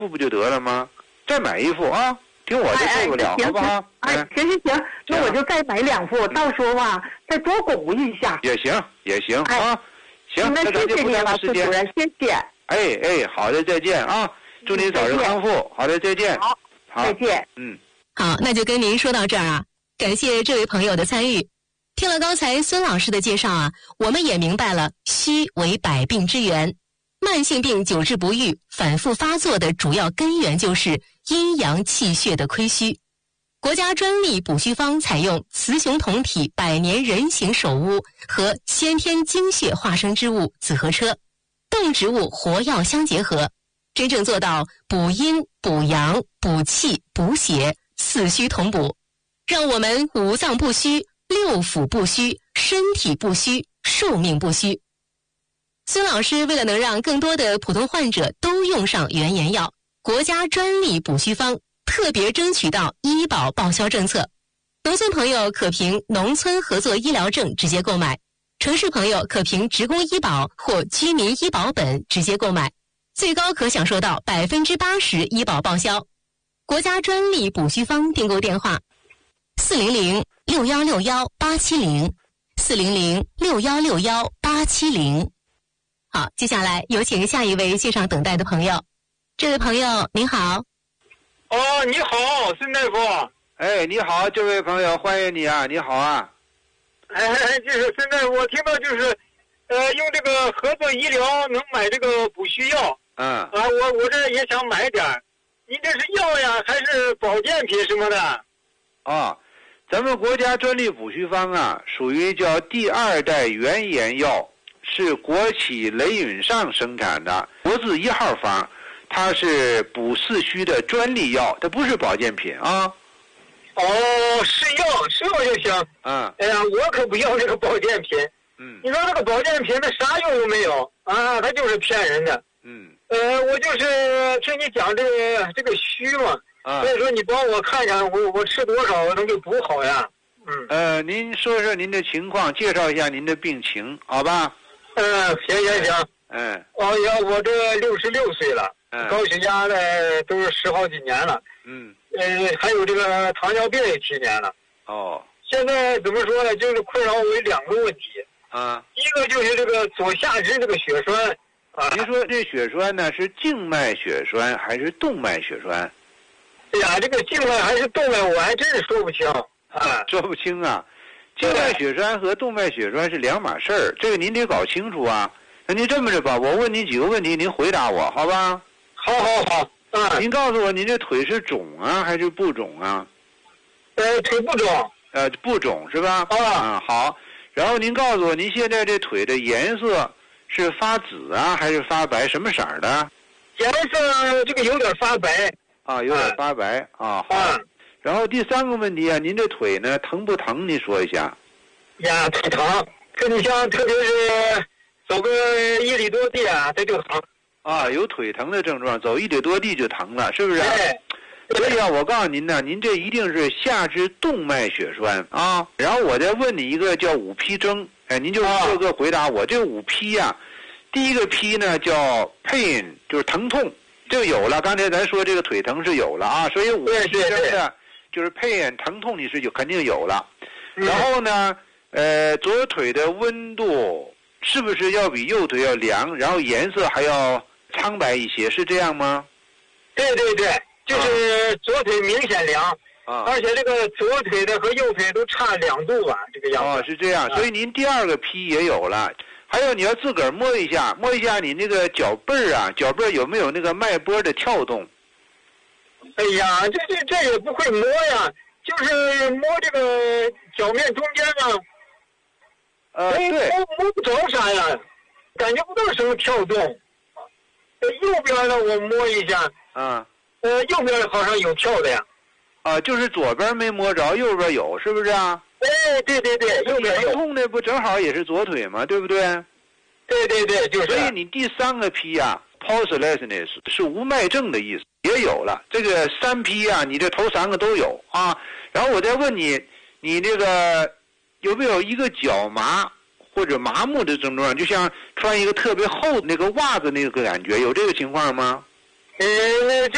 副不就得了吗？再买一副啊，听我这受不了，好不好？ 行，那我就再买2副，到时候啊再多巩固一下。 也行啊，行， 那谢谢你了，孙主任，谢谢。 好的，再见啊，祝你早日康复。好的，再见。 好，再见。 好，那就跟您说到这儿啊，感谢这位朋友的参与。听了刚才孙老师的介绍啊，我们也明白了虚为百病之源，慢性病久治不愈、反复发作的主要根源就是阴阳气血的亏虚。国家专利补虚方采用雌雄同体百年人形首乌和先天精血化生之物紫河车，动植物活药相结合，真正做到补阴、补阳、补气、补血，四虚同补，让我们五脏不虚、六腑不虚、身体不虚、寿命不虚。孙老师为了能让更多的普通患者都用上原研药，国家专利补虚方特别争取到医保报销政策，农村朋友可凭农村合作医疗证直接购买，城市朋友可凭职工医保或居民医保本直接购买，最高可享受到80%医保报销。国家专利补虚方订购电话400-6161-870，400-6161-870。好，接下来有请下一位线上等待的朋友。这位朋友您好。 你好，孙大夫。 你好，这位朋友，欢迎你啊，你好啊。 就是孙大夫，我听到就是，用这个合作医疗能买这个补虚药。我这也想买点儿。您这是药呀，还是保健品什么的？ 咱们国家专利补虚方啊，属于叫第2代原研药，是国企雷允上生产的国字1号方，它是补四虚的专利药，它不是保健品啊。 是药就行。我可不要这个保健品。你说这个保健品它啥用都没有啊，它就是骗人的。我就是听你讲这个虚嘛。所以说你帮我看一下，我吃多少能给补好呀？ 您说说您的情况，介绍一下您的病情，好吧？ 行。我这66岁了，高血压呢都是10好几年了。还有这个糖尿病也7年了。现在怎么说呢？就是困扰我有2个问题。一个就是这个左下肢这个血栓。 您说这血栓呢是静脉血栓还是动脉血栓？ 这个静脉还是动脉，我还真是说不清。 说不清啊。静脉血栓和动脉血栓是两码事儿，这个您得搞清楚啊。那您这么着吧，我问您几个问题，您回答我，好吧？ 好。 您告诉我，您这腿是肿啊还是不肿啊？ 腿不肿。 不肿是吧？好。然后您告诉我，您现在这腿的颜色是发紫啊还是发白？什么色儿的？ 颜色这个有点发白。 有点发白好。然后第3个问题啊，您这腿呢疼不疼？您说一下。 腿疼，你像特别是走个1里多地啊，它就疼。 有腿疼的症状，走1里多地就疼了，是不是？所以啊，我告诉您呢，您这一定是下肢动脉血栓啊。然后我再问你一个叫5批征，您就各个回答我。这5批啊，第一个批呢叫 pain， 就是疼痛，这个有了。刚才咱说这个腿疼是有了啊，所以5批征呢就是 pain 疼痛你是肯定有了。然后呢，左腿的温度是不是要比右腿要凉？然后颜色还要苍白一些，是这样吗？ 对，就是左腿明显凉。而且这个左腿的和右腿都差2度吧，这个样子。 是这样。所以您第2个批也有了。还有你要自个儿摸一下你那个脚背儿啊，脚背儿有没有那个脉搏的跳动？ 这也不会摸呀，就是摸这个脚面中间呢。 对。 摸不着啥呀，感觉不到什么跳动。右边呢我摸一下。右边好像有跳的呀。 就是左边没摸着，右边有，是不是啊？ 对，右边有。 疼痛的不正好也是左腿吗？对不对？ 对，就是。 所以你第3个批啊 ，pulselessness 是无脉症的意思，也有了。这个3批啊，你这头3个都有啊。然后我再问你，你这个有没有一个脚麻或者麻木的症状，就像穿一个特别厚的那个袜子那个感觉，有这个情况吗？